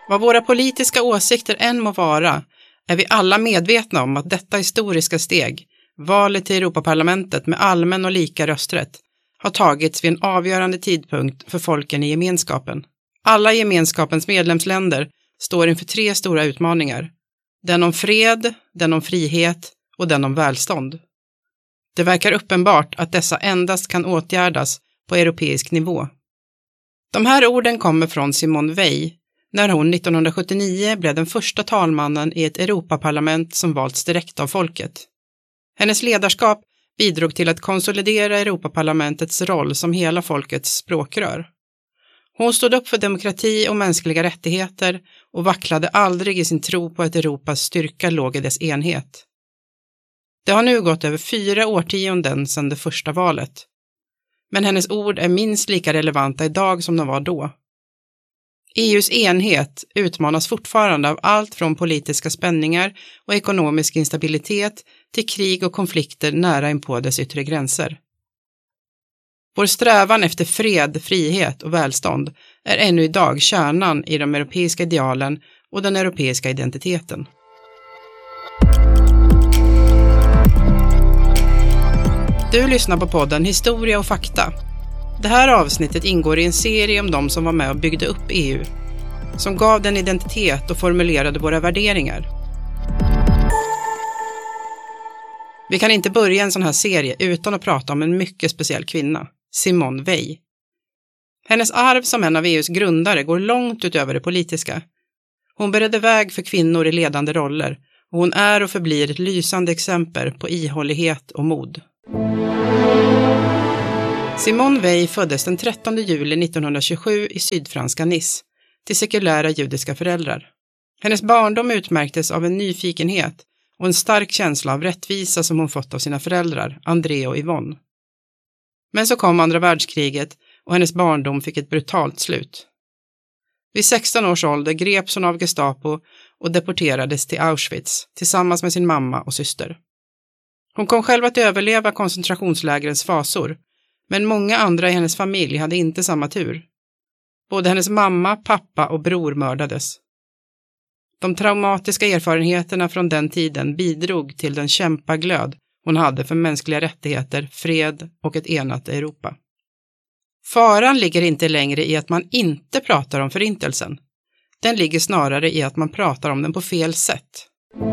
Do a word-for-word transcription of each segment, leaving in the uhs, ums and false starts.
Vad våra politiska åsikter än må vara är vi alla medvetna om att detta historiska steg, valet till Europaparlamentet med allmän och lika rösträtt, har tagits vid en avgörande tidpunkt för folken i gemenskapen. Alla gemenskapens medlemsländer står inför tre stora utmaningar. Den om fred, den om frihet och den om välstånd. Det verkar uppenbart att dessa endast kan åtgärdas på europeisk nivå. De här orden kommer från Simone Veil när hon nittonhundrasjuttionio blev den första talmannen i ett Europaparlament som valts direkt av folket. Hennes ledarskap bidrog till att konsolidera Europaparlamentets roll som hela folkets språkrör. Hon stod upp för demokrati och mänskliga rättigheter och vacklade aldrig i sin tro på att Europas styrka låg i dess enhet. Det har nu gått över fyra årtionden sedan det första valet. Men hennes ord är minst lika relevanta idag som de var då. E U:s enhet utmanas fortfarande av allt från politiska spänningar och ekonomisk instabilitet till krig och konflikter nära inpå dess yttre gränser. Vår strävan efter fred, frihet och välstånd är ännu idag kärnan i de europeiska idealen och den europeiska identiteten. Du lyssnar på podden Historia och fakta. Det här avsnittet ingår i en serie om de som var med och byggde upp E U, som gav den identitet och formulerade våra värderingar. Vi kan inte börja en sån här serie utan att prata om en mycket speciell kvinna, Simone Veil. Hennes arv som en av E U:s grundare går långt utöver det politiska. Hon beredde väg för kvinnor i ledande roller och hon är och förblir ett lysande exempel på ihållighet och mod. Simone Veil föddes den trettonde juli nittonhundratjugosju i sydfranska Nice till sekulära judiska föräldrar. Hennes barndom utmärktes av en nyfikenhet och en stark känsla av rättvisa som hon fått av sina föräldrar, André och Yvonne. Men så kom andra världskriget och hennes barndom fick ett brutalt slut. Vid sexton års ålder greps hon av Gestapo och deporterades till Auschwitz tillsammans med sin mamma och syster. Hon kom själv att överleva koncentrationslägrens fasor, men många andra i hennes familj hade inte samma tur. Både hennes mamma, pappa och bror mördades. De traumatiska erfarenheterna från den tiden bidrog till den kämpaglöd hon hade för mänskliga rättigheter, fred och ett enat Europa. Faran ligger inte längre i att man inte pratar om förintelsen. Den ligger snarare i att man pratar om den på fel sätt.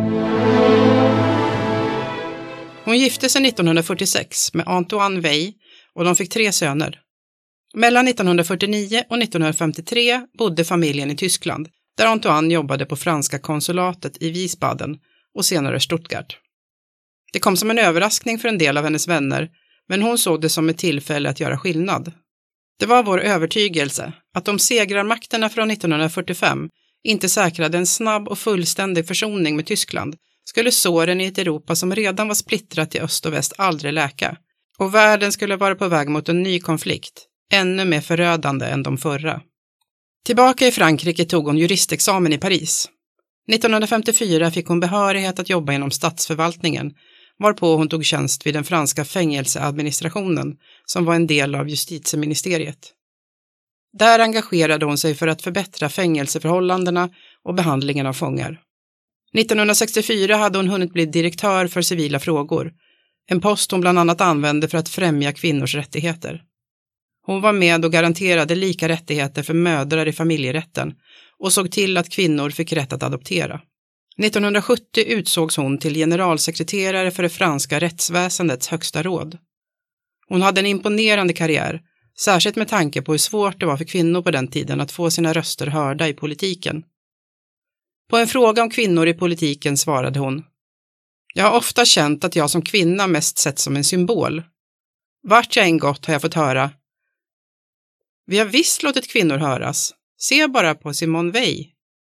Hon gifte sig nittonhundrafyrtiosex med Antoine Veil och de fick tre söner. Mellan nittonhundrafyrtionio och nittonhundrafemtiotre bodde familjen i Tyskland, där Antoine jobbade på franska konsulatet i Wiesbaden och senare Stuttgart. Det kom som en överraskning för en del av hennes vänner, men hon såg det som ett tillfälle att göra skillnad. Det var vår övertygelse att om segrarmakterna från nittonhundrafyrtiofem inte säkrade en snabb och fullständig försoning med Tyskland skulle såren i ett Europa som redan var splittrat till öst och väst aldrig läka, och världen skulle vara på väg mot en ny konflikt, ännu mer förödande än de förra. Tillbaka i Frankrike tog hon juristexamen i Paris. nittonhundrafemtiofyra fick hon behörighet att jobba inom statsförvaltningen, varpå hon tog tjänst vid den franska fängelseadministrationen som var en del av justitieministeriet. Där engagerade hon sig för att förbättra fängelseförhållandena och behandlingen av fångar. nittonhundrasextiofyra hade hon hunnit bli direktör för civila frågor, en post hon bland annat använde för att främja kvinnors rättigheter. Hon var med och garanterade lika rättigheter för mödrar i familjerätten och såg till att kvinnor fick rätt att adoptera. nittonhundrasjuttio utsågs hon till generalsekreterare för det franska rättsväsendets högsta råd. Hon hade en imponerande karriär, särskilt med tanke på hur svårt det var för kvinnor på den tiden att få sina röster hörda i politiken. På en fråga om kvinnor i politiken svarade hon: "Jag har ofta känt att jag som kvinna mest sett som en symbol. Vart jag en gått har jag fått höra: vi har visst låtit kvinnor höras. Se bara på Simone Veil."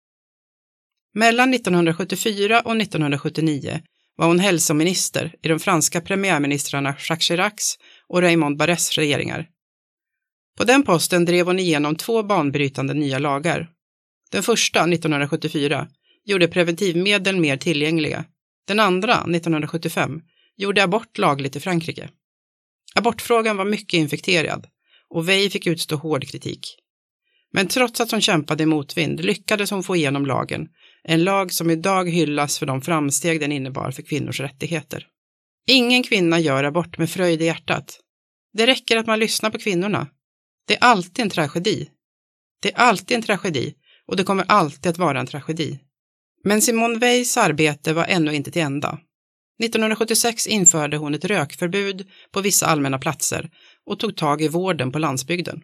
Mellan nittonhundrasjuttiofyra och nittonhundrasjuttionio var hon hälsominister i de franska premiärministrarna Jacques Chiracs och Raymond Barres regeringar. På den posten drev hon igenom två banbrytande nya lagar. Den första, nittonhundrasjuttiofyra, gjorde preventivmedel mer tillgängliga. Den andra, nittonhundrasjuttiofem, gjorde abort lagligt i Frankrike. Abortfrågan var mycket infekterad och Veil fick utstå hård kritik. Men trots att hon kämpade i motvind lyckades hon få igenom lagen, en lag som idag hyllas för de framsteg den innebar för kvinnors rättigheter. Ingen kvinna gör abort med fröjd i hjärtat. Det räcker att man lyssnar på kvinnorna. Det är alltid en tragedi. Det är alltid en tragedi och det kommer alltid att vara en tragedi. Men Simone Veils arbete var ännu inte till ända. nittonhundrasjuttiosex införde hon ett rökförbud på vissa allmänna platser och tog tag i vården på landsbygden.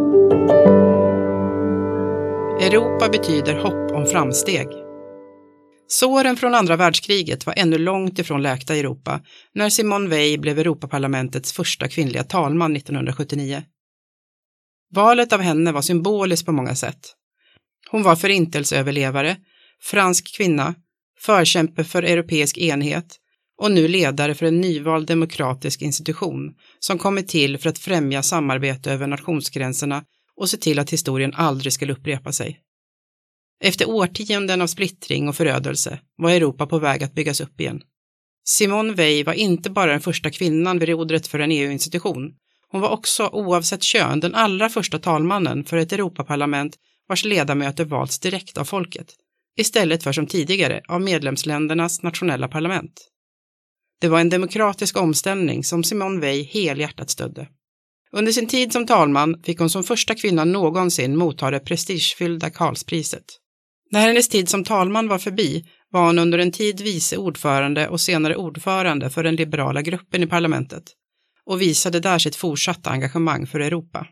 Europa betyder hopp om framsteg. Såren från andra världskriget var ännu långt ifrån läkta i Europa när Simone Veil blev Europaparlamentets första kvinnliga talman nittonhundrasjuttionio. Valet av henne var symboliskt på många sätt. Hon var förintelseöverlevare, fransk kvinna, förkämpe för europeisk enhet och nu ledare för en nyvald demokratisk institution som kommit till för att främja samarbete över nationsgränserna och se till att historien aldrig skulle upprepa sig. Efter årtionden av splittring och förödelse var Europa på väg att byggas upp igen. Simone Veil var inte bara den första kvinnan vid rodret för en E U-institution. Hon var också, oavsett kön, den allra första talmannen för ett Europaparlament vars ledamöter valts direkt av folket, istället för som tidigare av medlemsländernas nationella parlament. Det var en demokratisk omställning som Simone Veil helhjärtat stödde. Under sin tid som talman fick hon som första kvinna någonsin motta det prestigefyllda Karlspriset. När hennes tid som talman var förbi var hon under en tid vice ordförande och senare ordförande för den liberala gruppen i parlamentet och visade där sitt fortsatta engagemang för Europa.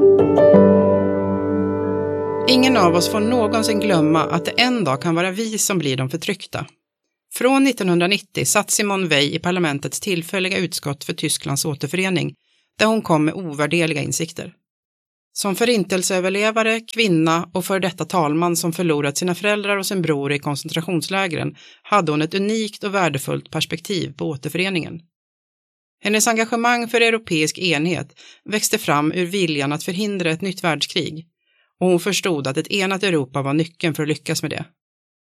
Ingen av oss får någonsin glömma att det en dag kan vara vi som blir de förtryckta. Från nittonhundranittio satt Simone Veil i parlamentets tillfälliga utskott för Tysklands återförening där hon kom med ovärderliga insikter. Som förintelseöverlevare, kvinna och för detta talman som förlorat sina föräldrar och sin bror i koncentrationslägren hade hon ett unikt och värdefullt perspektiv på återföreningen. Hennes engagemang för europeisk enhet växte fram ur viljan att förhindra ett nytt världskrig och hon förstod att ett enat Europa var nyckeln för att lyckas med det.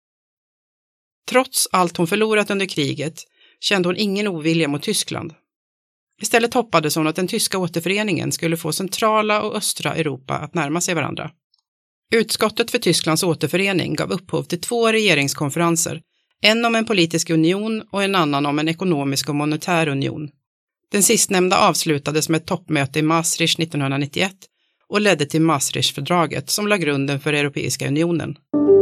Trots allt hon förlorat under kriget kände hon ingen ovilja mot Tyskland. Istället hoppades hon att den tyska återföreningen skulle få centrala och östra Europa att närma sig varandra. Utskottet för Tysklands återförening gav upphov till två regeringskonferenser, en om en politisk union och en annan om en ekonomisk och monetär union. Den sistnämnda avslutades med ett toppmöte i Maastricht nittonhundranittioett och ledde till Maastrichtfördraget som la grunden för Europeiska unionen.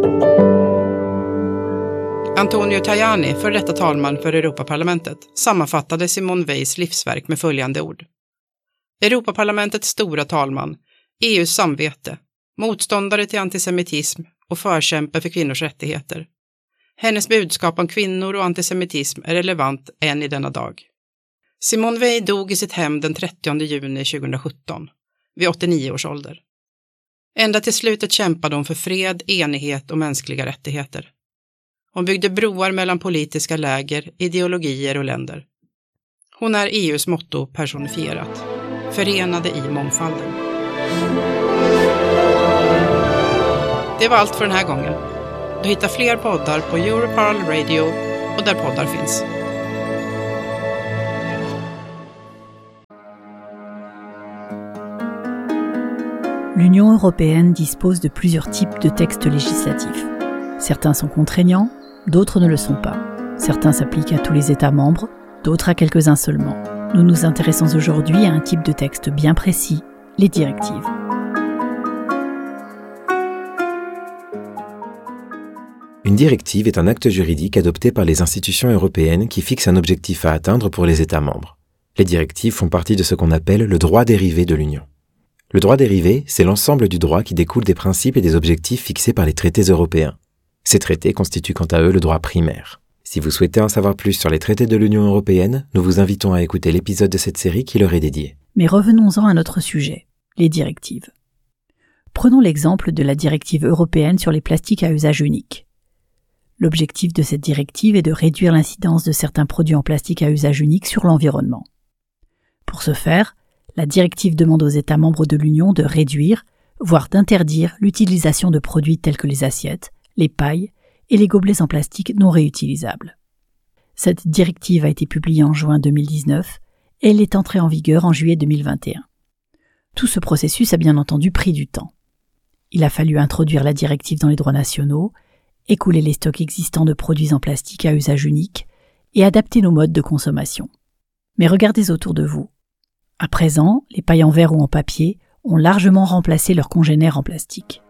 Antonio Tajani, för detta talman för Europaparlamentet, sammanfattade Simone Veils livsverk med följande ord. Europaparlamentets stora talman, E U:s samvete, motståndare till antisemitism och förkämpe för kvinnors rättigheter. Hennes budskap om kvinnor och antisemitism är relevant än i denna dag. Simone Veil dog i sitt hem den trettionde juni tjugohundrasjutton, vid åttionio års ålder. Ända till slutet kämpade hon för fred, enighet och mänskliga rättigheter. Hon byggde broar mellan politiska läger, ideologier och länder. Hon är E U:s motto personifierat, förenade i mångfalden. Det var allt för den här gången. Du hittar fler poddar på Europarl Radio och där poddar finns. L'Union européenne dispose de plusieurs types de textes législatifs. Certains sont contraignants, d'autres ne le sont pas. Certains s'appliquent à tous les États membres, d'autres à quelques-uns seulement. Nous nous intéressons aujourd'hui à un type de texte bien précis, les directives. Une directive est un acte juridique adopté par les institutions européennes qui fixe un objectif à atteindre pour les États membres. Les directives font partie de ce qu'on appelle le droit dérivé de l'Union. Le droit dérivé, c'est l'ensemble du droit qui découle des principes et des objectifs fixés par les traités européens. Ces traités constituent quant à eux le droit primaire. Si vous souhaitez en savoir plus sur les traités de l'Union européenne, nous vous invitons à écouter l'épisode de cette série qui leur est dédié. Mais revenons-en à notre sujet, les directives. Prenons l'exemple de la directive européenne sur les plastiques à usage unique. L'objectif de cette directive est de réduire l'incidence de certains produits en plastique à usage unique sur l'environnement. Pour ce faire, la directive demande aux États membres de l'Union de réduire, voire d'interdire l'utilisation de produits tels que les assiettes, les pailles et les gobelets en plastique non réutilisables. Cette directive a été publiée en juin deux mille dix-neuf et elle est entrée en vigueur en juillet deux mille vingt et un. Tout ce processus a bien entendu pris du temps. il a fallu introduire la directive dans les droits nationaux, écouler les stocks existants de produits en plastique à usage unique et adapter nos modes de consommation. Mais regardez autour de vous. À présent, les pailles en verre ou en papier ont largement remplacé leurs congénères en plastique.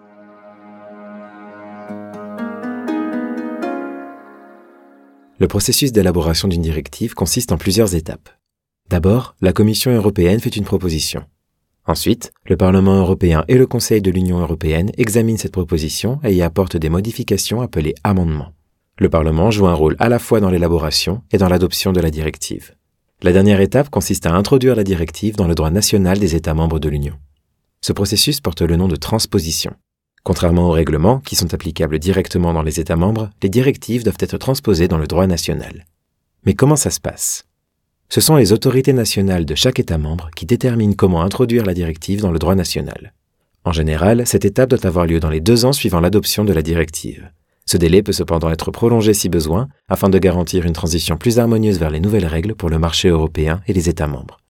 Le processus d'élaboration d'une directive consiste en plusieurs étapes. D'abord, la Commission européenne fait une proposition. Ensuite, le Parlement européen et le Conseil de l'Union européenne examinent cette proposition et y apportent des modifications appelées amendements. Le Parlement joue un rôle à la fois dans l'élaboration et dans l'adoption de la directive. La dernière étape consiste à introduire la directive dans le droit national des États membres de l'Union. Ce processus porte le nom de transposition. Contrairement aux règlements, qui sont applicables directement dans les États membres, les directives doivent être transposées dans le droit national. Mais comment ça se passe ? Ce sont les autorités nationales de chaque État membre qui déterminent comment introduire la directive dans le droit national. En général, cette étape doit avoir lieu dans les deux ans suivant l'adoption de la directive. Ce délai peut cependant être prolongé si besoin, afin de garantir une transition plus harmonieuse vers les nouvelles règles pour le marché européen et les États membres.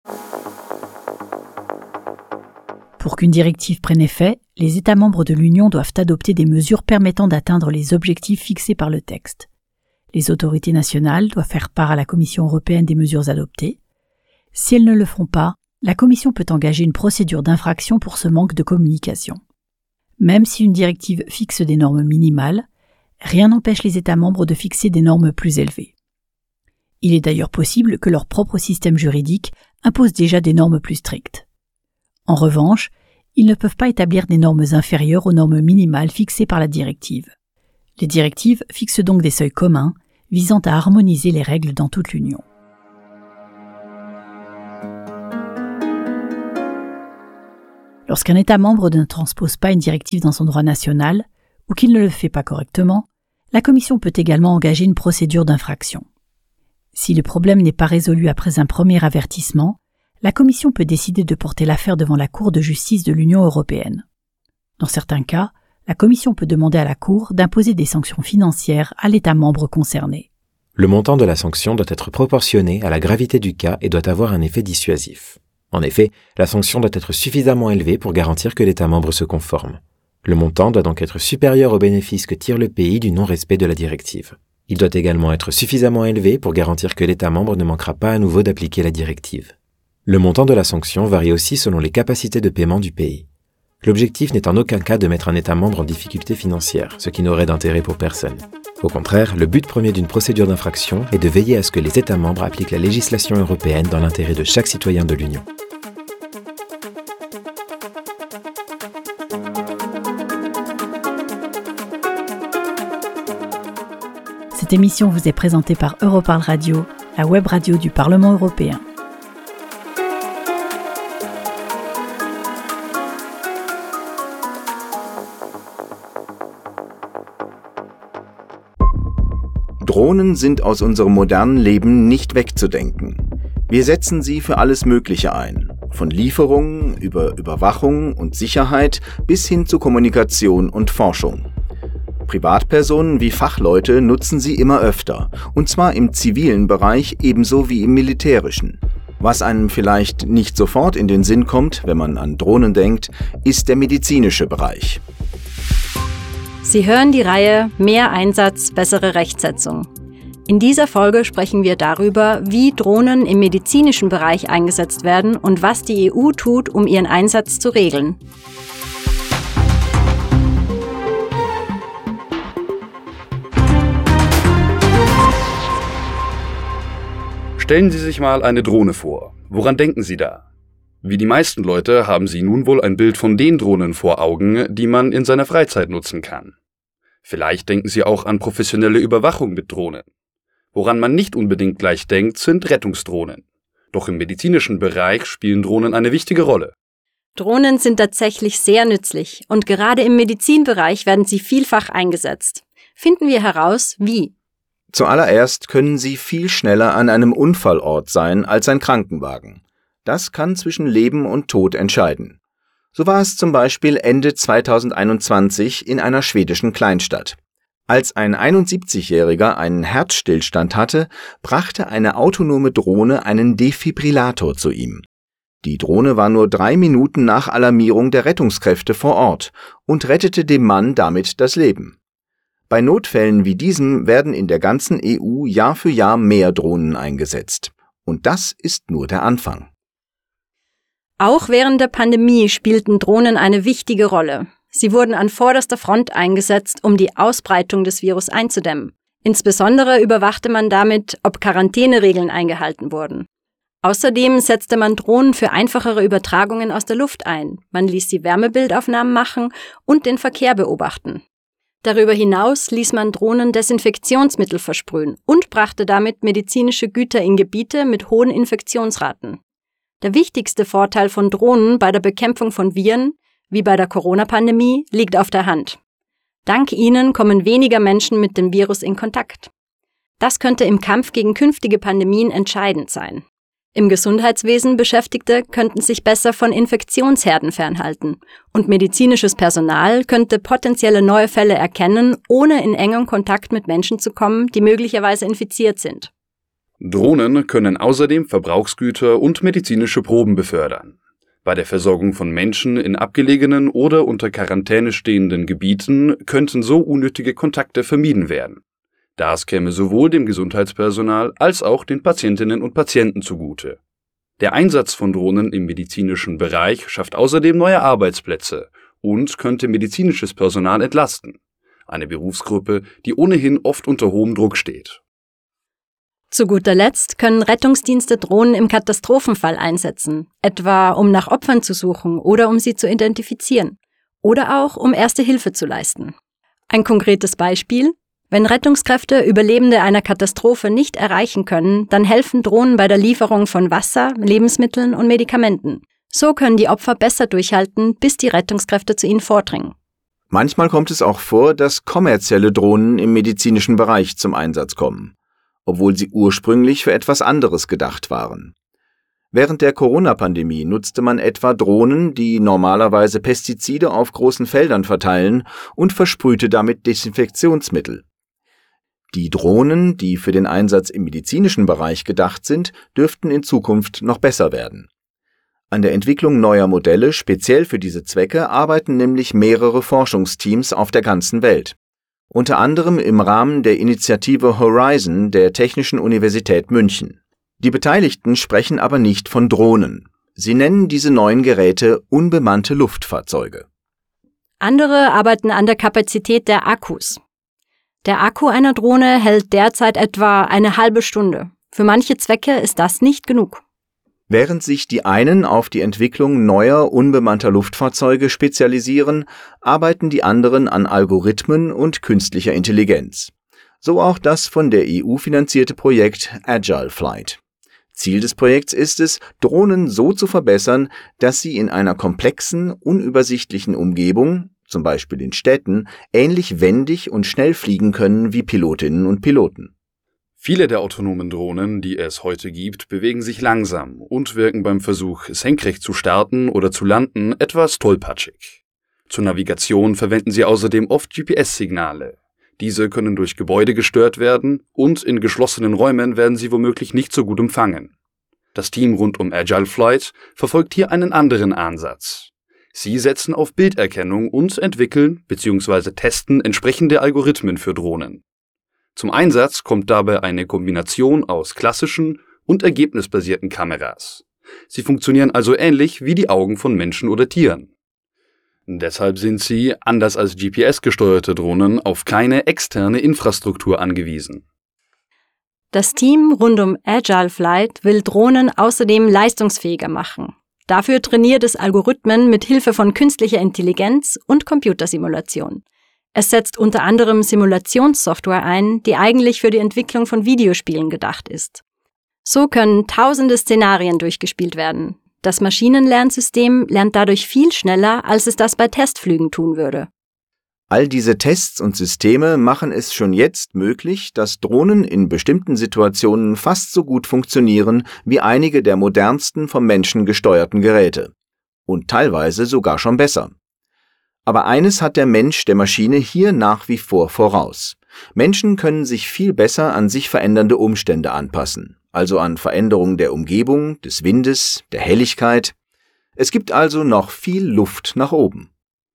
Pour qu'une directive prenne effet, les États membres de l'Union doivent adopter des mesures permettant d'atteindre les objectifs fixés par le texte. Les autorités nationales doivent faire part à la Commission européenne des mesures adoptées. Si elles ne le font pas, la Commission peut engager une procédure d'infraction pour ce manque de communication. Même si une directive fixe des normes minimales, rien n'empêche les États membres de fixer des normes plus élevées. Il est d'ailleurs possible que leur propre système juridique impose déjà des normes plus strictes. En revanche, ils ne peuvent pas établir des normes inférieures aux normes minimales fixées par la directive. Les directives fixent donc des seuils communs visant à harmoniser les règles dans toute l'Union. Lorsqu'un État membre ne transpose pas une directive dans son droit national ou qu'il ne le fait pas correctement, la Commission peut également engager une procédure d'infraction. Si le problème n'est pas résolu après un premier avertissement, la Commission peut décider de porter l'affaire devant la Cour de justice de l'Union européenne. Dans certains cas, la Commission peut demander à la Cour d'imposer des sanctions financières à l'État membre concerné. Le montant de la sanction doit être proportionné à la gravité du cas et doit avoir un effet dissuasif. En effet, la sanction doit être suffisamment élevée pour garantir que l'État membre se conforme. Le montant doit donc être supérieur aux bénéfices que tire le pays du non-respect de la directive. Il doit également être suffisamment élevé pour garantir que l'État membre ne manquera pas à nouveau d'appliquer la directive. Le montant de la sanction varie aussi selon les capacités de paiement du pays. L'objectif n'est en aucun cas de mettre un État membre en difficulté financière, ce qui n'aurait d'intérêt pour personne. Au contraire, le but premier d'une procédure d'infraction est de veiller à ce que les États membres appliquent la législation européenne dans l'intérêt de chaque citoyen de l'Union. Cette émission vous est présentée par Europarl Radio, la web radio du Parlement européen. Drohnen sind aus unserem modernen Leben nicht wegzudenken. Wir setzen sie für alles Mögliche ein, von Lieferungen über Überwachung und Sicherheit bis hin zu Kommunikation und Forschung. Privatpersonen wie Fachleute nutzen sie immer öfter, und zwar im zivilen Bereich ebenso wie im militärischen. Was einem vielleicht nicht sofort in den Sinn kommt, wenn man an Drohnen denkt, ist der medizinische Bereich. Sie hören die Reihe Mehr Einsatz, bessere Rechtsetzung. In dieser Folge sprechen wir darüber, wie Drohnen im medizinischen Bereich eingesetzt werden und was die E U tut, um ihren Einsatz zu regeln. Stellen Sie sich mal eine Drohne vor. Woran denken Sie da? Wie die meisten Leute haben Sie nun wohl ein Bild von den Drohnen vor Augen, die man in seiner Freizeit nutzen kann. Vielleicht denken Sie auch an professionelle Überwachung mit Drohnen. Woran man nicht unbedingt gleich denkt, sind Rettungsdrohnen. Doch im medizinischen Bereich spielen Drohnen eine wichtige Rolle. Drohnen sind tatsächlich sehr nützlich und gerade im Medizinbereich werden sie vielfach eingesetzt. Finden wir heraus, wie. Zuallererst können sie viel schneller an einem Unfallort sein als ein Krankenwagen. Das kann zwischen Leben und Tod entscheiden. So war es zum Beispiel Ende zweitausendeinundzwanzig in einer schwedischen Kleinstadt. Als ein einundsiebzigjähriger einen Herzstillstand hatte, brachte eine autonome Drohne einen Defibrillator zu ihm. Die Drohne war nur drei Minuten nach Alarmierung der Rettungskräfte vor Ort und rettete dem Mann damit das Leben. Bei Notfällen wie diesem werden in der ganzen E U Jahr für Jahr mehr Drohnen eingesetzt. Und das ist nur der Anfang. Auch während der Pandemie spielten Drohnen eine wichtige Rolle. Sie wurden an vorderster Front eingesetzt, um die Ausbreitung des Virus einzudämmen. Insbesondere überwachte man damit, ob Quarantäneregeln eingehalten wurden. Außerdem setzte man Drohnen für einfachere Übertragungen aus der Luft ein. Man ließ sie Wärmebildaufnahmen machen und den Verkehr beobachten. Darüber hinaus ließ man Drohnen Desinfektionsmittel versprühen und brachte damit medizinische Güter in Gebiete mit hohen Infektionsraten. Der wichtigste Vorteil von Drohnen bei der Bekämpfung von Viren, wie bei der Corona-Pandemie, liegt auf der Hand. Dank ihnen kommen weniger Menschen mit dem Virus in Kontakt. Das könnte im Kampf gegen künftige Pandemien entscheidend sein. Im Gesundheitswesen Beschäftigte könnten sich besser von Infektionsherden fernhalten und medizinisches Personal könnte potenzielle neue Fälle erkennen, ohne in engem Kontakt mit Menschen zu kommen, die möglicherweise infiziert sind. Drohnen können außerdem Verbrauchsgüter und medizinische Proben befördern. Bei der Versorgung von Menschen in abgelegenen oder unter Quarantäne stehenden Gebieten könnten so unnötige Kontakte vermieden werden. Das käme sowohl dem Gesundheitspersonal als auch den Patientinnen und Patienten zugute. Der Einsatz von Drohnen im medizinischen Bereich schafft außerdem neue Arbeitsplätze und könnte medizinisches Personal entlasten, eine Berufsgruppe, die ohnehin oft unter hohem Druck steht. Zu guter Letzt können Rettungsdienste Drohnen im Katastrophenfall einsetzen, etwa um nach Opfern zu suchen oder um sie zu identifizieren, oder auch um Erste Hilfe zu leisten. Ein konkretes Beispiel: Wenn Rettungskräfte Überlebende einer Katastrophe nicht erreichen können, dann helfen Drohnen bei der Lieferung von Wasser, Lebensmitteln und Medikamenten. So können die Opfer besser durchhalten, bis die Rettungskräfte zu ihnen vordringen. Manchmal kommt es auch vor, dass kommerzielle Drohnen im medizinischen Bereich zum Einsatz kommen, obwohl sie ursprünglich für etwas anderes gedacht waren. Während der Corona-Pandemie nutzte man etwa Drohnen, die normalerweise Pestizide auf großen Feldern verteilen, und versprühte damit Desinfektionsmittel. Die Drohnen, die für den Einsatz im medizinischen Bereich gedacht sind, dürften in Zukunft noch besser werden. An der Entwicklung neuer Modelle speziell für diese Zwecke arbeiten nämlich mehrere Forschungsteams auf der ganzen Welt. Unter anderem im Rahmen der Initiative Horizon der Technischen Universität München. Die Beteiligten sprechen aber nicht von Drohnen. Sie nennen diese neuen Geräte unbemannte Luftfahrzeuge. Andere arbeiten an der Kapazität der Akkus. Der Akku einer Drohne hält derzeit etwa eine halbe Stunde. Für manche Zwecke ist das nicht genug. Während sich die einen auf die Entwicklung neuer, unbemannter Luftfahrzeuge spezialisieren, arbeiten die anderen an Algorithmen und künstlicher Intelligenz. So auch das von der E U finanzierte Projekt Agile Flight. Ziel des Projekts ist es, Drohnen so zu verbessern, dass sie in einer komplexen, unübersichtlichen Umgebung, zum Beispiel in Städten, ähnlich wendig und schnell fliegen können wie Pilotinnen und Piloten. Viele der autonomen Drohnen, die es heute gibt, bewegen sich langsam und wirken beim Versuch, senkrecht zu starten oder zu landen, etwas tollpatschig. Zur Navigation verwenden sie außerdem oft G P S-Signale. Diese können durch Gebäude gestört werden und in geschlossenen Räumen werden sie womöglich nicht so gut empfangen. Das Team rund um Agile Flight verfolgt hier einen anderen Ansatz. Sie setzen auf Bilderkennung und entwickeln bzw. testen entsprechende Algorithmen für Drohnen. Zum Einsatz kommt dabei eine Kombination aus klassischen und ergebnisbasierten Kameras. Sie funktionieren also ähnlich wie die Augen von Menschen oder Tieren. Deshalb sind sie, anders als G P S-gesteuerte Drohnen, auf keine externe Infrastruktur angewiesen. Das Team rund um Agile Flight will Drohnen außerdem leistungsfähiger machen. Dafür trainiert es Algorithmen mit Hilfe von künstlicher Intelligenz und Computersimulation. Es setzt unter anderem Simulationssoftware ein, die eigentlich für die Entwicklung von Videospielen gedacht ist. So können tausende Szenarien durchgespielt werden. Das Maschinenlernsystem lernt dadurch viel schneller, als es das bei Testflügen tun würde. All diese Tests und Systeme machen es schon jetzt möglich, dass Drohnen in bestimmten Situationen fast so gut funktionieren wie einige der modernsten vom Menschen gesteuerten Geräte. Und teilweise sogar schon besser. Aber eines hat der Mensch der Maschine hier nach wie vor voraus. Menschen können sich viel besser an sich verändernde Umstände anpassen. also an Veränderungen der Umgebung, des Windes, der Helligkeit. Es gibt also noch viel Luft nach oben.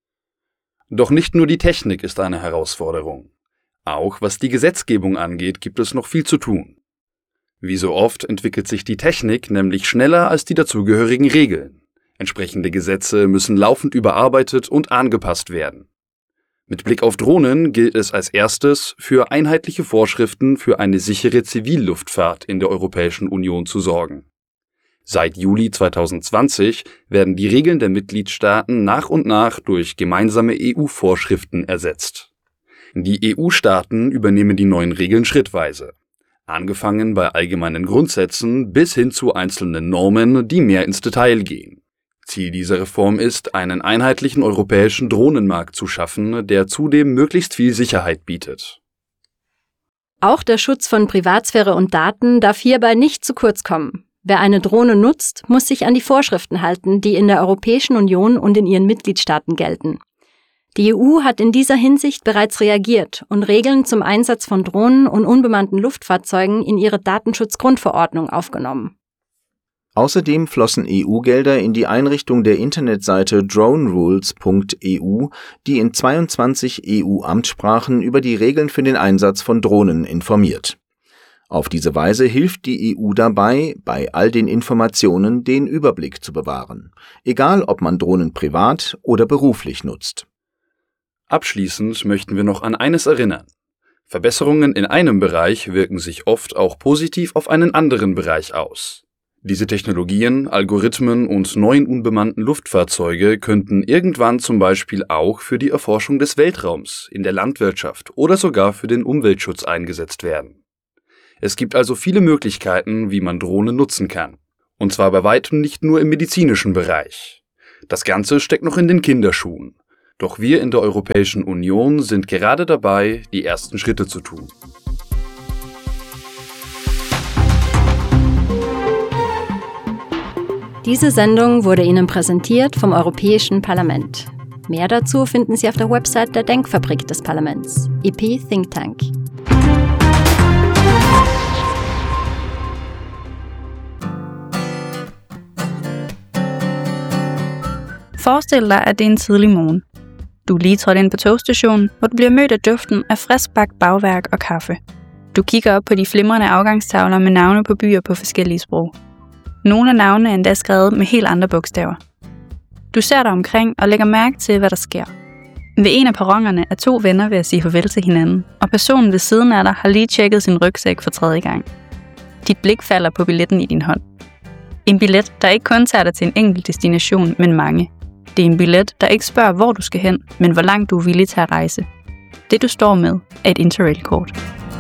Doch nicht nur die Technik ist eine Herausforderung. Auch was die Gesetzgebung angeht, gibt es noch viel zu tun. Wie so oft entwickelt sich die Technik nämlich schneller als die dazugehörigen Regeln. Entsprechende Gesetze müssen laufend überarbeitet und angepasst werden. Mit Blick auf Drohnen gilt es als erstes, für einheitliche Vorschriften für eine sichere Zivilluftfahrt in der Europäischen Union zu sorgen. Seit Juli zweitausendzwanzig werden die Regeln der Mitgliedstaaten nach und nach durch gemeinsame E U-Vorschriften ersetzt. Die E U-Staaten übernehmen die neuen Regeln schrittweise, angefangen bei allgemeinen Grundsätzen bis hin zu einzelnen Normen, die mehr ins Detail gehen. Ziel dieser Reform ist, einen einheitlichen europäischen Drohnenmarkt zu schaffen, der zudem möglichst viel Sicherheit bietet. Auch der Schutz von Privatsphäre und Daten darf hierbei nicht zu kurz kommen. Wer eine Drohne nutzt, muss sich an die Vorschriften halten, die in der Europäischen Union und in ihren Mitgliedstaaten gelten. Die E U hat in dieser Hinsicht bereits reagiert und Regeln zum Einsatz von Drohnen und unbemannten Luftfahrzeugen in ihre Datenschutzgrundverordnung aufgenommen. Außerdem flossen E U-Gelder in die Einrichtung der Internetseite drone rules punkt e u, die in zweiundzwanzig E U-Amtssprachen über die Regeln für den Einsatz von Drohnen informiert. Auf diese Weise hilft die E U dabei, bei all den Informationen den Überblick zu bewahren, egal ob man Drohnen privat oder beruflich nutzt. Abschließend möchten wir noch an eines erinnern. Verbesserungen in einem Bereich wirken sich oft auch positiv auf einen anderen Bereich aus. Diese Technologien, Algorithmen und neuen unbemannten Luftfahrzeuge könnten irgendwann zum Beispiel auch für die Erforschung des Weltraums, in der Landwirtschaft oder sogar für den Umweltschutz eingesetzt werden. Es gibt also viele Möglichkeiten, wie man Drohnen nutzen kann. Und zwar bei weitem nicht nur im medizinischen Bereich. Das Ganze steckt noch in den Kinderschuhen. Doch wir in der Europäischen Union sind gerade dabei, die ersten Schritte zu tun. Diese Sendung wurde Ihnen präsentiert vom Europäischen Parlament. Mehr dazu finden Sie auf der Website der Denkfabrik des Parlaments, E P Think Tank. Forestil dig, at det er en tidlig morgen. Du er lige trådt ind på togstationen, hvor du bliver mødt af duften af friskbagt bagværk og kaffe. Du kigger op på de flimrende afgangstavler med navne på byer på forskellige sprog. Nogle af navnene er endda skrevet med helt andre bogstaver. Du ser dig omkring og lægger mærke til, hvad der sker. Ved en af perronerne er to venner ved at sige farvel til hinanden, og personen ved siden af dig har lige tjekket sin rygsæk for tredje gang. Dit blik falder på billetten i din hånd. En billet, der ikke kun tager dig til en enkelt destination, men mange. Det er en billet, der ikke spørger, hvor du skal hen, men hvor langt du er villig til at rejse. Det du står med er et Interrail-kort.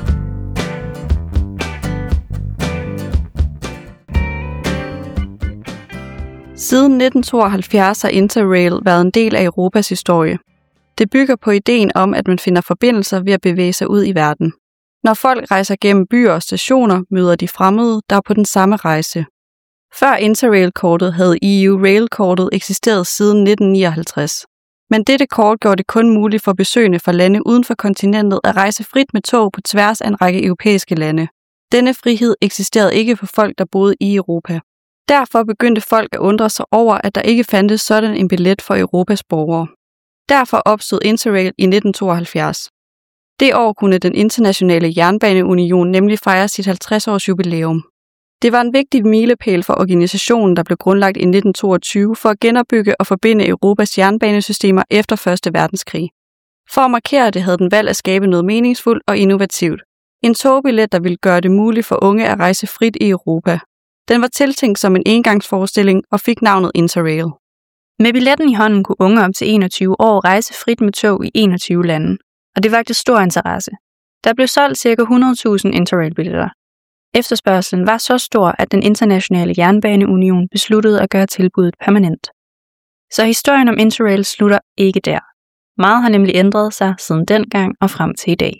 Siden nitten tooghalvfjerds har Interrail været en del af Europas historie. Det bygger på ideen om, at man finder forbindelser ved at bevæge sig ud i verden. Når folk rejser gennem byer og stationer, møder de fremmede, der er på den samme rejse. Før Interrail-kortet havde E U-Rail-kortet eksisteret siden nitten nioghalvtreds. Men dette kort gjorde det kun muligt for besøgende fra lande uden for kontinentet at rejse frit med tog på tværs af en række europæiske lande. Denne frihed eksisterede ikke for folk, der boede i Europa. Derfor begyndte folk at undre sig over, at der ikke fandtes sådan en billet for Europas borgere. Derfor opstod Interrail i nitten tooghalvfjerds. Det år kunne den internationale jernbaneunion nemlig fejre sit halvtreds års jubilæum. Det var en vigtig milepæl for organisationen, der blev grundlagt i nitten toogtyve for at genopbygge og forbinde Europas jernbanesystemer efter første verdenskrig. For at markere det havde den valgt at skabe noget meningsfuldt og innovativt. En togbillet, der ville gøre det muligt for unge at rejse frit i Europa. Den var tiltænkt som en engangsforestilling og fik navnet Interrail. Med billetten i hånden kunne unge op til enogtyve år rejse frit med tog i enogtyve lande, og det vakte stor interesse. Der blev solgt ca. hundrede tusind Interrail-billetter. Efterspørgselen var så stor, at den internationale jernbaneunion besluttede at gøre tilbuddet permanent. Så historien om Interrail slutter ikke der. Meget har nemlig ændret sig siden dengang og frem til i dag.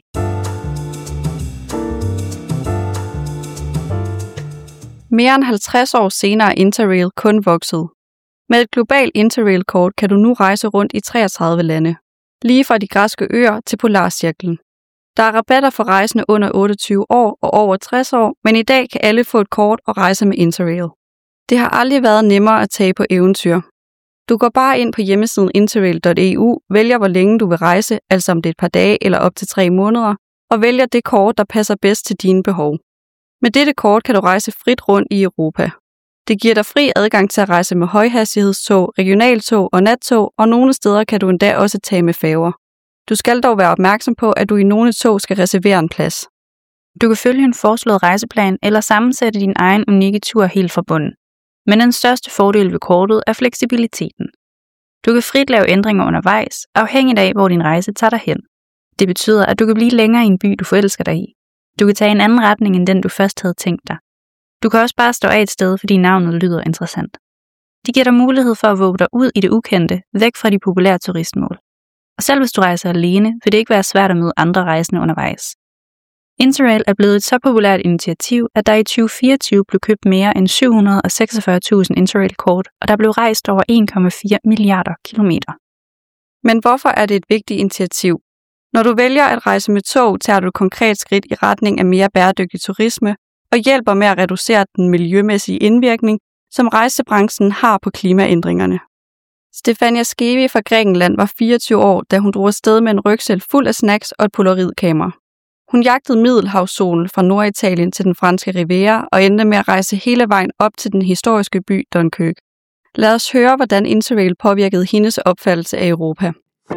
Mere end halvtreds år senere er Interrail kun vokset. Med et globalt Interrail-kort kan du nu rejse rundt i treogtredive lande, lige fra de græske øer til Polarcirklen. Der er rabatter for rejsende under otteogtyve år og over tres år, men i dag kan alle få et kort og rejse med Interrail. Det har aldrig været nemmere at tage på eventyr. Du går bare ind på hjemmesiden interrail punktum e u, vælger hvor længe du vil rejse, altså om det er et par dage eller op til tre måneder, og vælger det kort, der passer bedst til dine behov. Med dette kort kan du rejse frit rundt i Europa. Det giver dig fri adgang til at rejse med højhastighedstog, regionaltog og nattog, og nogle steder kan du endda også tage med færger. Du skal dog være opmærksom på, at du i nogle tog skal reservere en plads. Du kan følge en foreslået rejseplan eller sammensætte din egen unikke tur helt fra bunden. Men den største fordel ved kortet er fleksibiliteten. Du kan frit lave ændringer undervejs, afhængigt af, hvor din rejse tager dig hen. Det betyder, at du kan blive længere i en by, du forelsker dig i. Du kan tage en anden retning, end den du først havde tænkt dig. Du kan også bare stå af et sted, fordi navnet lyder interessant. De giver dig mulighed for at våge dig ud i det ukendte, væk fra de populære turistmål. Og selv hvis du rejser alene, vil det ikke være svært at møde andre rejsende undervejs. Interrail er blevet et så populært initiativ, at der i tyve fireogtyve blev købt mere end syv hundrede og seksogfyrre tusind Interrail-kort, og der blev rejst over en komma fire milliarder kilometer. Men hvorfor er det et vigtigt initiativ? Når du vælger at rejse med tog, tager du et konkret skridt i retning af mere bæredygtig turisme og hjælper med at reducere den miljømæssige indvirkning, som rejsebranchen har på klimaændringerne. Stefania Skevi fra Grækenland var fireogtyve år, da hun drog afsted med en rygsæk fuld af snacks og et polaroidkamera. Hun jagtede Middelhavssolen fra Norditalien til den franske Riviera og endte med at rejse hele vejen op til den historiske by Dunkirk. Lad os høre, hvordan Interrail påvirkede hendes opfattelse af Europa.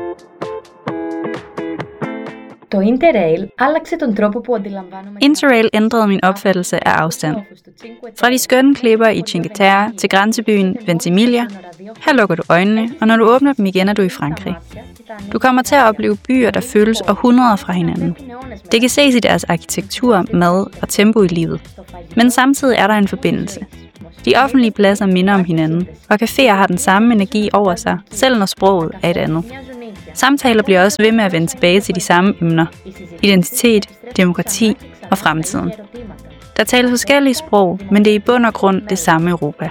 Interrail ændrede min opfattelse af afstand. Fra de skønne klipper i Cinque Terre til grænsebyen Ventimiglia, her lukker du øjnene, og når du åbner dem igen, er du i Frankrig. Du kommer til at opleve byer, der føles århundreder fra hinanden. Det kan ses i deres arkitektur, mad og tempo i livet. Men samtidig er der en forbindelse. De offentlige pladser minder om hinanden, og caféer har den samme energi over sig, selv når sproget er et andet. Samtaler bliver også ved med at vende tilbage til de samme emner. Identitet, demokrati og fremtiden. Der tales forskellige sprog, men det er i bund og grund det samme Europa.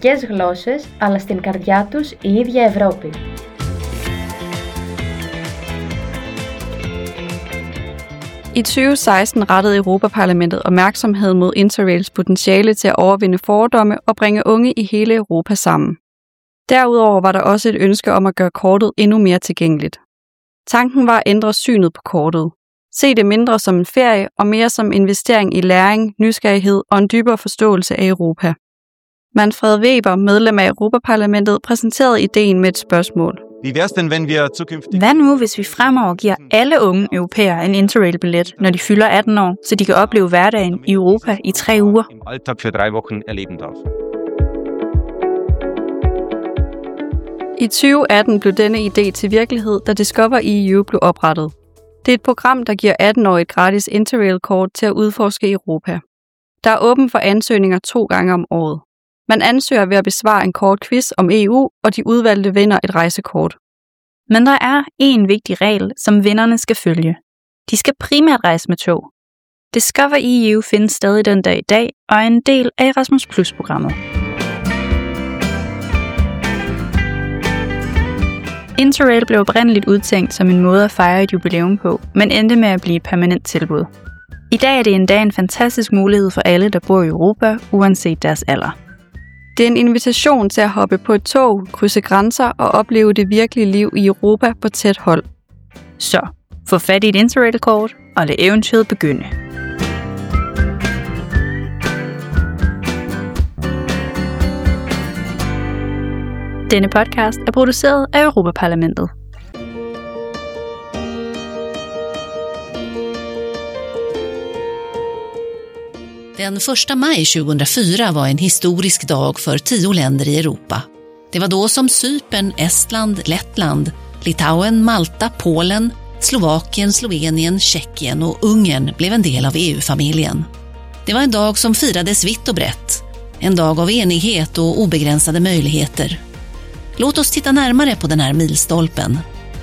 I tyve seksten rettede Europaparlamentet opmærksomheden mod Interrails potentiale til at overvinde fordomme og bringe unge i hele Europa sammen. Derudover var der også et ønske om at gøre kortet endnu mere tilgængeligt. Tanken var at ændre synet på kortet. Se det mindre som en ferie og mere som investering i læring, nysgerrighed og en dybere forståelse af Europa. Manfred Weber, medlem af Europaparlamentet, præsenterede ideen med et spørgsmål. Hvad nu, hvis vi fremover giver alle unge europæere en Interrail-billet, når de fylder atten år, så de kan opleve hverdagen i Europa i tre uger? I tyve atten blev denne idé til virkelighed, da Discover E U blev oprettet. Det er et program, der giver atten-årige et gratis Interrail-kort til at udforske Europa. Der er åben for ansøgninger to gange om året. Man ansøger ved at besvare en kort quiz om E U, og de udvalgte vinder et rejsekort. Men der er en vigtig regel, som vinderne skal følge. De skal primært rejse med tog. Discover E U findes stadig den dag i dag, og er en del af Erasmus Plus-programmet. Interrail blev oprindeligt udtænkt som en måde at fejre et jubilæum på, men endte med at blive et permanent tilbud. I dag er det endda en fantastisk mulighed for alle, der bor i Europa, uanset deres alder. Det er en invitation til at hoppe på et tog, krydse grænser og opleve det virkelige liv i Europa på tæt hold. Så, få fat i et Interrail-kort og lad eventyret begynde. Denne podcast er produceret af Europaparlamentet. Den första maj tjugohundrafyra var en historisk dag för tio länder i Europa. Det var då som Cypern, Estland, Lettland, Litauen, Malta, Polen, Slovakien, Slovenien, Tjeckien och Ungern blev en del av E U-familjen. Det var en dag som firades vitt och brett. En dag av enighet och obegränsade möjligheter. Låt oss titta närmare på den här milstolpen.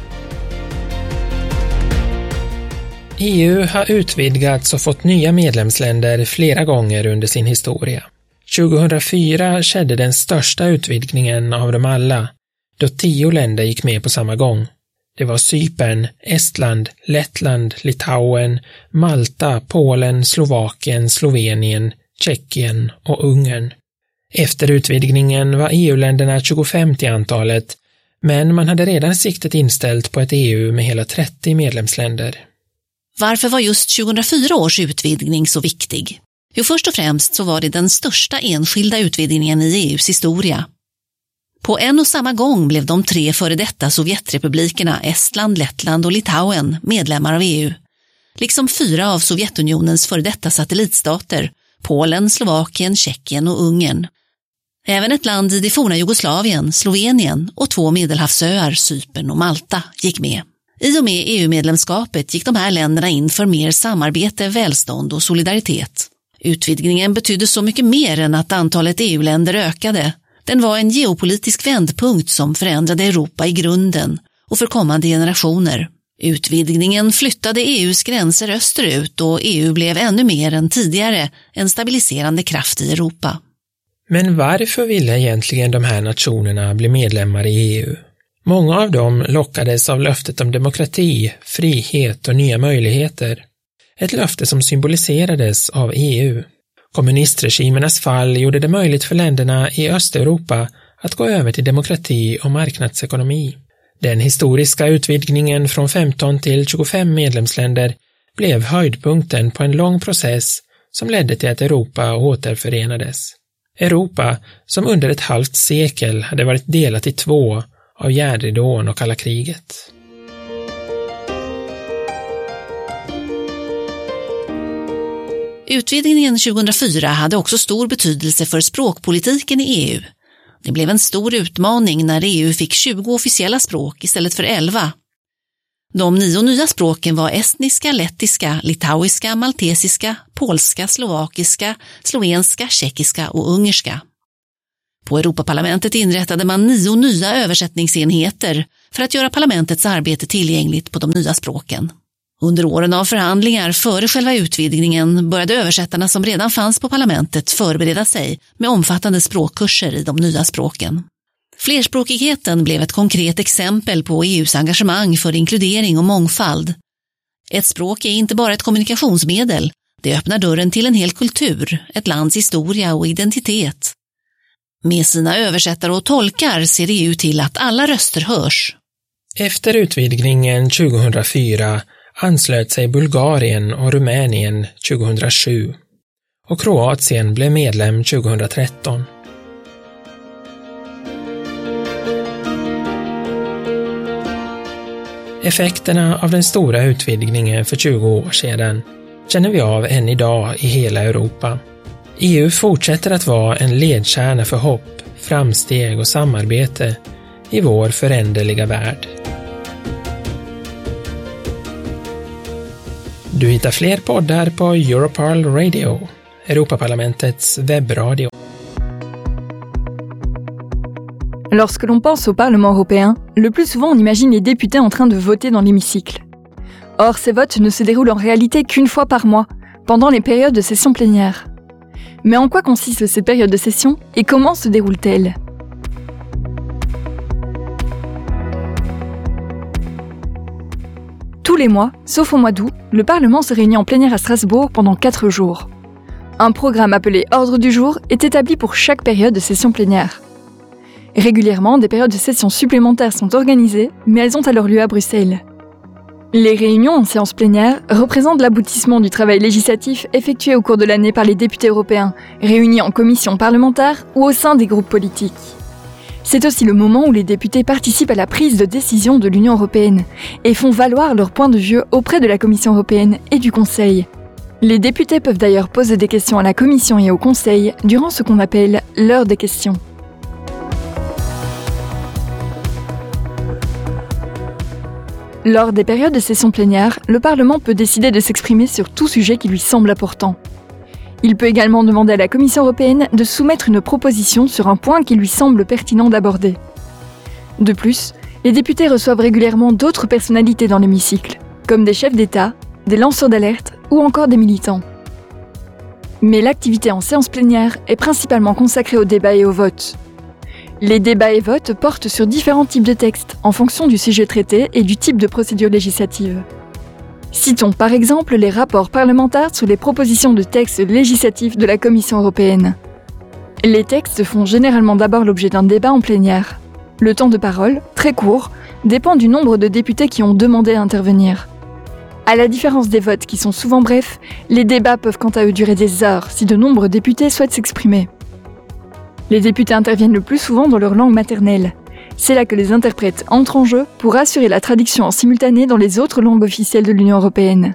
E U har utvidgats och fått nya medlemsländer flera gånger under sin historia. tjugohundrafyra skedde den största utvidgningen av dem alla, då tio länder gick med på samma gång. Det var Cypern, Estland, Lettland, Litauen, Malta, Polen, Slovakien, Slovenien, Tjeckien och Ungern. Efter utvidgningen var E U-länderna tjugofem till antalet, men man hade redan siktet inställt på ett E U med hela trettio medlemsländer. Varför var just tjugohundrafyra års utvidgning så viktig? Jo, först och främst så var det den största enskilda utvidgningen i E U:s historia. På en och samma gång blev de tre före detta Sovjetrepublikerna Estland, Lettland och Litauen medlemmar av E U, liksom fyra av Sovjetunionens före detta satellitstater, Polen, Slovakien, Tjeckien och Ungern. Även ett land i det forna Jugoslavien, Slovenien och två medelhavsöar, Cypern och Malta, gick med. I och med E U-medlemskapet gick de här länderna in för mer samarbete, välstånd och solidaritet. Utvidgningen betydde så mycket mer än att antalet E U-länder ökade. Den var en geopolitisk vändpunkt som förändrade Europa i grunden och för kommande generationer. Utvidgningen flyttade E U:s gränser österut och E U blev ännu mer än tidigare en stabiliserande kraft i Europa. Men varför ville egentligen de här nationerna bli medlemmar i E U? Många av dem lockades av löftet om demokrati, frihet och nya möjligheter. Ett löfte som symboliserades av E U. Kommunistregimernas fall gjorde det möjligt för länderna i Östeuropa att gå över till demokrati och marknadsekonomi. Den historiska utvidgningen från femton till tjugofem medlemsländer blev höjdpunkten på en lång process som ledde till att Europa återförenades. Europa, som under ett halvt sekel hade varit delat i två av järnridån och kalla kriget. Utvidgningen tjugohundrafyra hade också stor betydelse för språkpolitiken i E U. Det blev en stor utmaning när E U fick tjugo officiella språk istället för elva. De nio nya språken var estniska, lettiska, litauiska, maltesiska, polska, slovakiska, slovenska, tjeckiska och ungerska. På Europaparlamentet inrättade man nio nya översättningsenheter för att göra parlamentets arbete tillgängligt på de nya språken. Under åren av förhandlingar före själva utvidgningen började översättarna som redan fanns på parlamentet förbereda sig med omfattande språkkurser i de nya språken. Flerspråkigheten blev ett konkret exempel på E U:s engagemang för inkludering och mångfald. Ett språk är inte bara ett kommunikationsmedel, det öppnar dörren till en hel kultur, ett lands historia och identitet. Med sina översättare och tolkar ser E U till att alla röster hörs. Efter utvidgningen tjugohundrafyra anslöt sig Bulgarien och Rumänien tjugohundrasju och Kroatien blev medlem tjugohundratretton. Effekterna av den stora utvidgningen för tjugo år sedan känner vi av än idag i hela Europa. E U fortsätter att vara en ledstjärna för hopp, framsteg och samarbete i vår föränderliga värld. Du hittar fler poddar på Europarl Radio, Europaparlamentets webbradio. Lorsque l'on pense au Parlement européen, le plus souvent on imagine les députés en train de voter dans l'hémicycle. Or, ces votes ne se déroulent en réalité qu'une fois par mois, pendant les périodes de session plénière. Mais en quoi consistent ces périodes de session et comment se déroulent-elles ? Tous les mois, sauf au mois d'août, le Parlement se réunit en plénière à Strasbourg pendant quatre jours. Un programme appelé Ordre du jour est établi pour chaque période de session plénière. Régulièrement, des périodes de session supplémentaires sont organisées, mais elles ont alors lieu à Bruxelles. Les réunions en séance plénière représentent l'aboutissement du travail législatif effectué au cours de l'année par les députés européens, réunis en commission parlementaire ou au sein des groupes politiques. C'est aussi le moment où les députés participent à la prise de décision de l'Union européenne et font valoir leur point de vue auprès de la Commission européenne et du Conseil. Les députés peuvent d'ailleurs poser des questions à la Commission et au Conseil durant ce qu'on appelle l'heure des questions. Lors des périodes de session plénière, le Parlement peut décider de s'exprimer sur tout sujet qui lui semble important. Il peut également demander à la Commission européenne de soumettre une proposition sur un point qui lui semble pertinent d'aborder. De plus, les députés reçoivent régulièrement d'autres personnalités dans l'hémicycle, comme des chefs d'État, des lanceurs d'alerte ou encore des militants. Mais l'activité en séance plénière est principalement consacrée au débat et au vote. Les débats et votes portent sur différents types de textes, en fonction du sujet traité et du type de procédure législative. Citons par exemple les rapports parlementaires sur les propositions de textes législatifs de la Commission européenne. Les textes font généralement d'abord l'objet d'un débat en plénière. Le temps de parole, très court, dépend du nombre de députés qui ont demandé à intervenir. À la différence des votes qui sont souvent brefs, les débats peuvent quant à eux durer des heures si de nombreux députés souhaitent s'exprimer. Les députés interviennent le plus souvent dans leur langue maternelle. C'est là que les interprètes entrent en jeu pour assurer la traduction en simultané dans les autres langues officielles de l'Union européenne.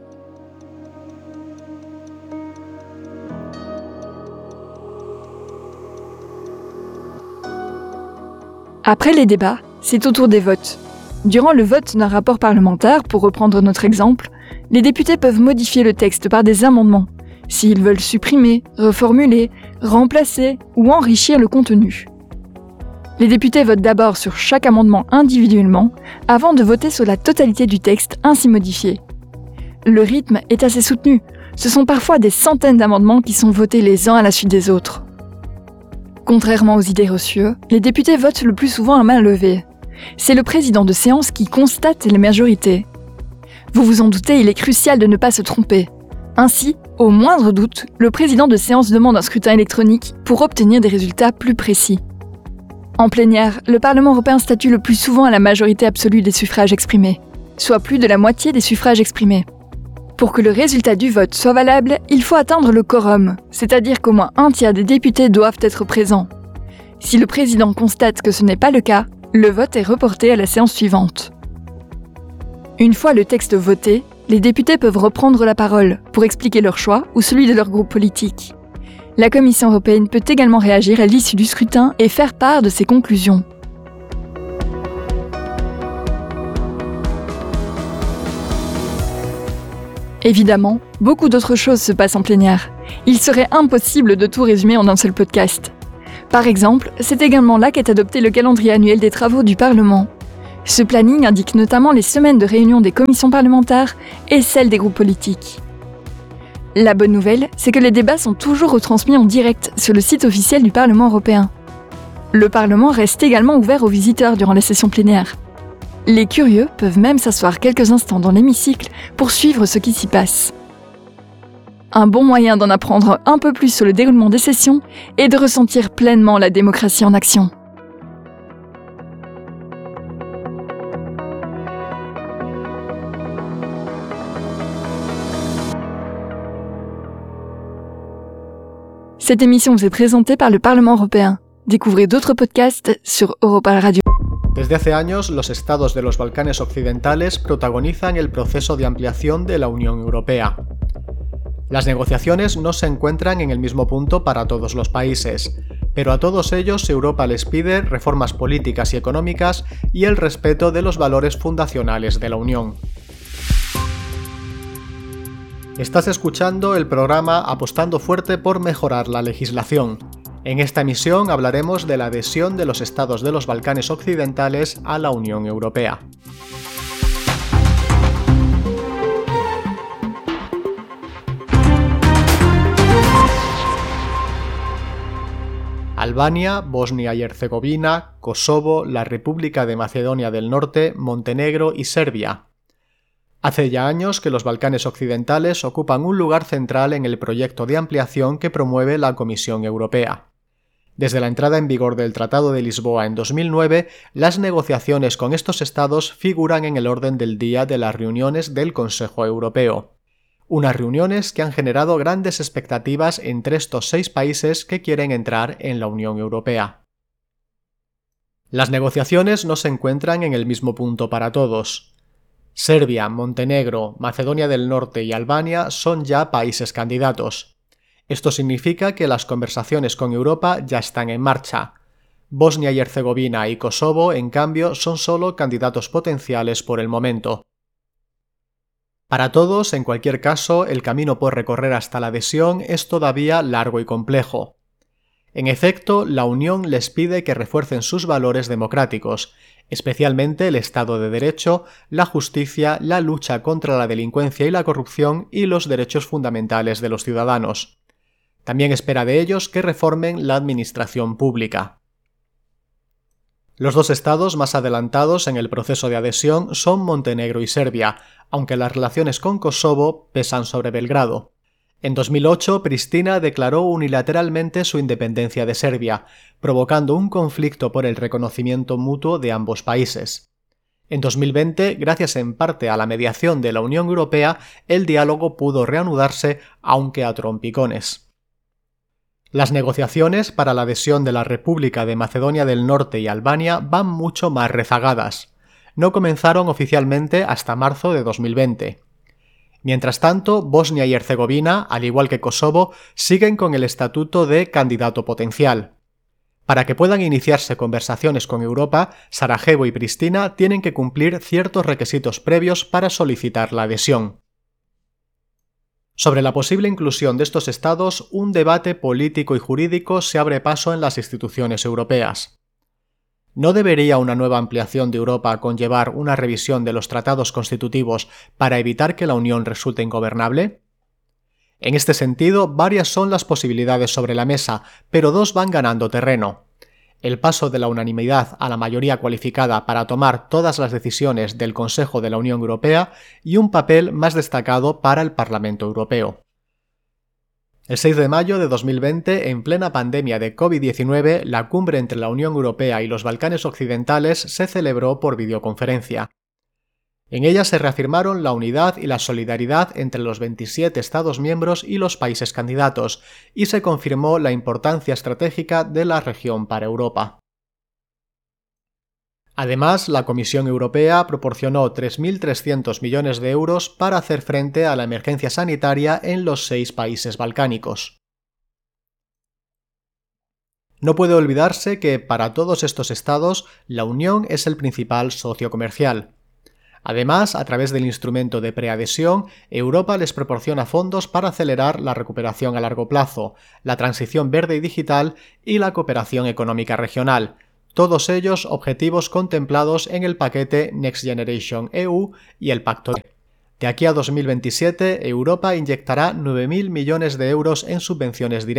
Après les débats, c'est au tour des votes. Durant le vote d'un rapport parlementaire, pour reprendre notre exemple, les députés peuvent modifier le texte par des amendements, s'ils veulent supprimer, reformuler, remplacer ou enrichir le contenu. Les députés votent d'abord sur chaque amendement individuellement, avant de voter sur la totalité du texte ainsi modifié. Le rythme est assez soutenu, ce sont parfois des centaines d'amendements qui sont votés les uns à la suite des autres. Contrairement aux idées reçues, les députés votent le plus souvent à main levée. C'est le président de séance qui constate les majorités. Vous vous en doutez, il est crucial de ne pas se tromper. Ainsi, au moindre doute, le président de séance demande un scrutin électronique pour obtenir des résultats plus précis. En plénière, le Parlement européen statue le plus souvent à la majorité absolue des suffrages exprimés, soit plus de la moitié des suffrages exprimés. Pour que le résultat du vote soit valable, il faut atteindre le quorum, c'est-à-dire qu'au moins un tiers des députés doivent être présents. Si le président constate que ce n'est pas le cas, le vote est reporté à la séance suivante. Une fois le texte voté, les députés peuvent reprendre la parole pour expliquer leur choix ou celui de leur groupe politique. La Commission européenne peut également réagir à l'issue du scrutin et faire part de ses conclusions. Évidemment, beaucoup d'autres choses se passent en plénière. Il serait impossible de tout résumer en un seul podcast. Par exemple, c'est également là qu'est adopté le calendrier annuel des travaux du Parlement. Ce planning indique notamment les semaines de réunion des commissions parlementaires et celles des groupes politiques. La bonne nouvelle, c'est que les débats sont toujours retransmis en direct sur le site officiel du Parlement européen. Le Parlement reste également ouvert aux visiteurs durant la session plénière. Les curieux peuvent même s'asseoir quelques instants dans l'hémicycle pour suivre ce qui s'y passe. Un bon moyen d'en apprendre un peu plus sur le déroulement des sessions est de ressentir pleinement la démocratie en action. Cette émission vous est présentée par le Parlement européen. Découvrez d'autres podcasts sur Europa Radio. Desde hace años, los estados de los Balcanes occidentales protagonizan el proceso de ampliación de la Unión Europea. Las negociaciones no se encuentran en el mismo punto para todos los países, pero a todos ellos Europa les pide reformas políticas y económicas y el respeto de los valores fundacionales de la Unión. Estás escuchando el programa Apostando Fuerte por Mejorar la Legislación. En esta emisión hablaremos de la adhesión de los estados de los Balcanes occidentales a la Unión Europea. Albania, Bosnia y Herzegovina, Kosovo, la República de Macedonia del Norte, Montenegro y Serbia. Hace ya años que los Balcanes occidentales ocupan un lugar central en el proyecto de ampliación que promueve la Comisión Europea. Desde la entrada en vigor del Tratado de Lisboa en dos mil nueve, las negociaciones con estos estados figuran en el orden del día de las reuniones del Consejo Europeo. Unas reuniones que han generado grandes expectativas entre estos seis países que quieren entrar en la Unión Europea. Las negociaciones no se encuentran en el mismo punto para todos. Serbia, Montenegro, Macedonia del Norte y Albania son ya países candidatos. Esto significa que las conversaciones con Europa ya están en marcha. Bosnia y Herzegovina y Kosovo, en cambio, son solo candidatos potenciales por el momento. Para todos, en cualquier caso, el camino por recorrer hasta la adhesión es todavía largo y complejo. En efecto, la Unión les pide que refuercen sus valores democráticos, especialmente el Estado de Derecho, la justicia, la lucha contra la delincuencia y la corrupción y los derechos fundamentales de los ciudadanos. También espera de ellos que reformen la administración pública. Los dos estados más adelantados en el proceso de adhesión son Montenegro y Serbia, aunque las relaciones con Kosovo pesan sobre Belgrado. En dos mil ocho, Pristina declaró unilateralmente su independencia de Serbia, provocando un conflicto por el reconocimiento mutuo de ambos países. En dos mil veinte, gracias en parte a la mediación de la Unión Europea, el diálogo pudo reanudarse, aunque a trompicones. Las negociaciones para la adhesión de la República de Macedonia del Norte y Albania van mucho más rezagadas. No comenzaron oficialmente hasta marzo de dos mil veinte. Mientras tanto, Bosnia y Herzegovina, al igual que Kosovo, siguen con el estatuto de candidato potencial. Para que puedan iniciarse conversaciones con Europa, Sarajevo y Pristina tienen que cumplir ciertos requisitos previos para solicitar la adhesión. Sobre la posible inclusión de estos estados, un debate político y jurídico se abre paso en las instituciones europeas. ¿No debería una nueva ampliación de Europa conllevar una revisión de los tratados constitutivos para evitar que la Unión resulte ingobernable? En este sentido, varias son las posibilidades sobre la mesa, pero dos van ganando terreno. El paso de la unanimidad a la mayoría cualificada para tomar todas las decisiones del Consejo de la Unión Europea y un papel más destacado para el Parlamento Europeo. El seis de mayo de dos mil veinte, en plena pandemia de COVID diecinueve, la cumbre entre la Unión Europea y los Balcanes Occidentales se celebró por videoconferencia. En ella se reafirmaron la unidad y la solidaridad entre los veintisiete Estados miembros y los países candidatos, y se confirmó la importancia estratégica de la región para Europa. Además, la Comisión Europea proporcionó tres mil trescientos millones de euros para hacer frente a la emergencia sanitaria en los seis países balcánicos. No puede olvidarse que, para todos estos estados, la Unión es el principal socio comercial. Además, a través del instrumento de preadhesión, Europa les proporciona fondos para acelerar la recuperación a largo plazo, la transición verde y digital y la cooperación económica regional, todos ellos objetivos contemplados en el paquete Next Generation E U y el Pacto de. De aquí a dos mil veintisiete, Europa inyectará nueve mil millones de euros en subvenciones directas